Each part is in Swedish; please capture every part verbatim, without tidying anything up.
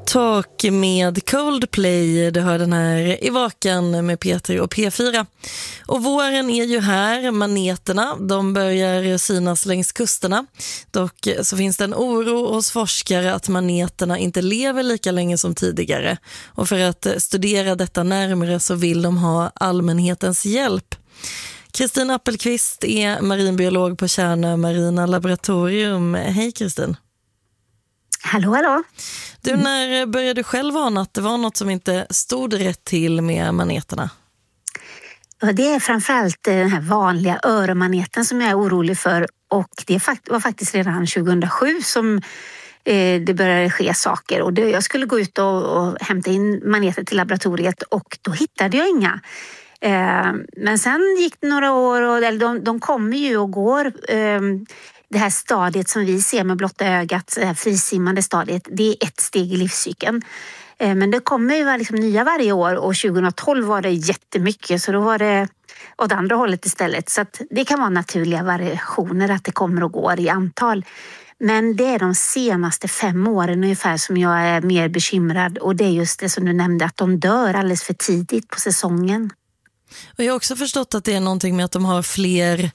Talk med Coldplay. Du hör den här i Vaken med Peter och P fyra. Och våren är ju här, maneterna, de börjar synas längs kusterna. Dock så finns det en oro hos forskare att maneterna inte lever lika länge som tidigare. Och för att studera detta närmare så vill de ha allmänhetens hjälp. Kristin Appelqvist är marinbiolog på Tjärnö Marina Laboratorium. Hej Kristin. Hallå, hallå. Du, när började du själv ana att det var något som inte stod rätt till med maneterna? Det är framförallt den här vanliga öronmaneten som jag är orolig för. Och det var faktiskt redan tjugohundrasju som det började ske saker. Och jag skulle gå ut och hämta in maneter till laboratoriet och då hittade jag inga. Men sen gick det några år och de, de kommer ju och går. Det här stadiet som vi ser med blotta ögat, det här frisimmande stadiet, det är ett steg i livscykeln. Men det kommer ju liksom nya varje år och tjugohundratolv var det jättemycket så då var det åt andra hållet istället. Så att det kan vara naturliga variationer att det kommer och går i antal. Men det är de senaste fem åren ungefär som jag är mer bekymrad och det är just det som du nämnde att de dör alldeles för tidigt på säsongen. Och jag har också förstått att det är någonting med att de har fler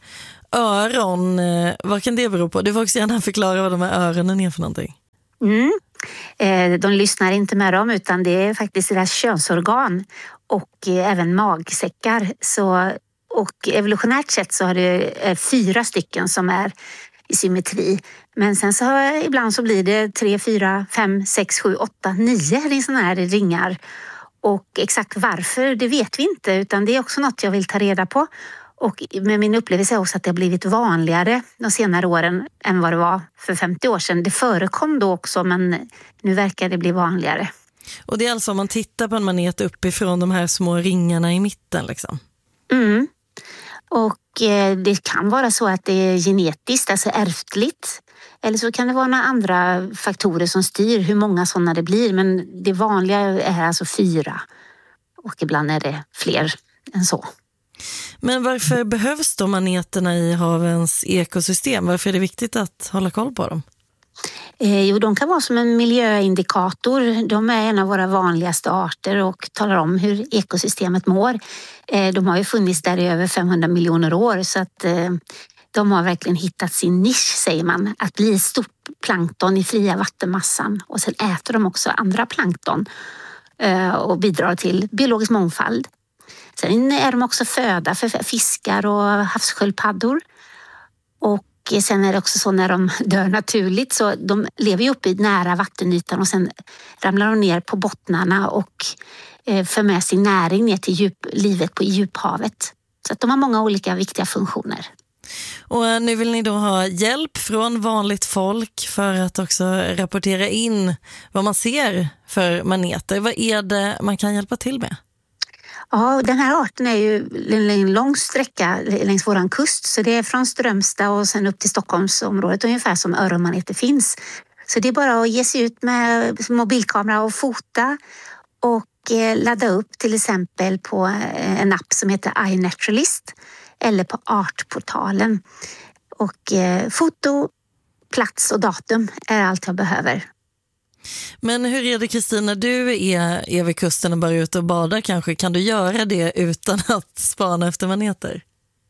öron. Vad kan det bero på? Du får också gärna förklara vad de här öronen är för någonting. Mm. Eh, de lyssnar inte med dem utan det är faktiskt deras könsorgan och eh, även magsäckar. Så, och evolutionärt sett så har det eh, fyra stycken som är i symmetri. Men sen så har, ibland så blir det tre, fyra, fem, sex, sju, åtta, nio sådana här ringar. Och exakt varför, det vet vi inte utan det är också något jag vill ta reda på. Och med min upplevelse är också att det har blivit vanligare de senare åren än vad det var för femtio år sedan. Det förekom då också men nu verkar det bli vanligare. Och det är alltså om man tittar på en manet uppifrån de här små ringarna i mitten liksom? Mm. Och eh, det kan vara så att det är genetiskt, alltså ärftligt. Eller så kan det vara några andra faktorer som styr hur många sådana det blir. Men det vanliga är alltså fyra. Och ibland är det fler än så. Men varför behövs då maneterna i havens ekosystem? Varför är det viktigt att hålla koll på dem? Eh, jo, de kan vara som en miljöindikator. De är en av våra vanligaste arter och talar om hur ekosystemet mår. Eh, de har ju funnits där i över femhundra miljoner år så att eh, de har verkligen hittat sin nisch, säger man. Att bli stort plankton i fria vattenmassan och sen äter de också andra plankton eh, och bidrar till biologisk mångfald. Sen är de också föda för fiskar och havssköldpaddor. Och sen är det också så när de dör naturligt så de lever ju uppe i nära vattenytan och sen ramlar de ner på bottnarna och för med sin näring ner till djup, livet på djuphavet. Så att de har många olika viktiga funktioner. Och nu vill ni då ha hjälp från vanligt folk för att också rapportera in vad man ser för maneter. Vad är det man kan hjälpa till med? Ja, den här arten är ju en lång sträcka längs våran kust. Så det är från Strömstad och sen upp till Stockholmsområdet ungefär som öronmaneter finns. Så det är bara att ge sig ut med mobilkamera och fota och ladda upp till exempel på en app som heter iNaturalist eller på Artportalen. Och foto, plats och datum är allt jag behöver. Men hur är det Kristin, när du är, är vid kusten och bara ute och badar kanske, kan du göra det utan att spana efter maneter?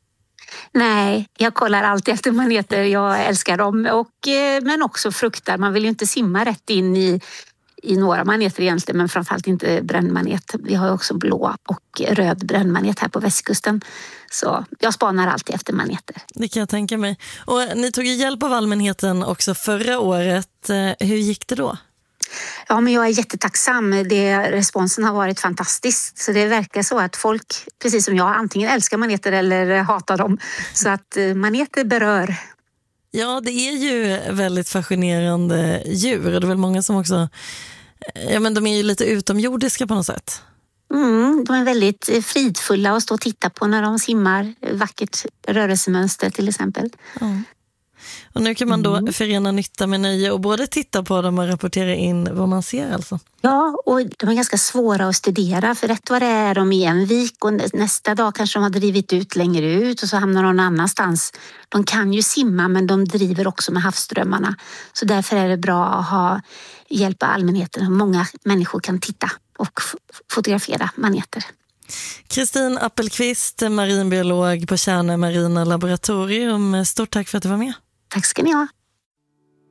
Nej, jag kollar alltid efter maneter, jag älskar dem och, men också fruktar. Man vill ju inte simma rätt in i, i några maneter egentligen men framförallt inte brännmanet. Vi har också blå och röd brännmanet här på västkusten. Så jag spanar alltid efter maneter. Det kan jag tänka mig. Och ni tog ju hjälp av allmänheten också förra året. Hur gick det då? Ja, men jag är jättetacksam. Det, responsen har varit fantastisk. Så det verkar så att folk, precis som jag, antingen älskar maneter eller hatar dem. Så att maneter berör. Ja, det är ju väldigt fascinerande djur. Och det är väl många som också, ja men de är ju lite utomjordiska på något sätt. Mm, de är väldigt fridfulla att stå och titta på när de simmar. Vackert rörelsemönster till exempel. Mm. Och nu kan man då Mm. förena nytta med nöje och både titta på dem och rapportera in vad man ser alltså. Ja, och de är ganska svåra att studera, för rätt vad det är de i en vik och nästa dag kanske de har drivit ut längre ut och så hamnar de någon annanstans. De kan ju simma, men de driver också med havsströmmarna. Så därför är det bra att ha hjälp av allmänheten. Många människor kan titta och f- fotografera maneter. Kristin Appelqvist, marinbiolog på Tjärnö marina laboratorium. Stort tack för att du var med. Tack ska ni ha.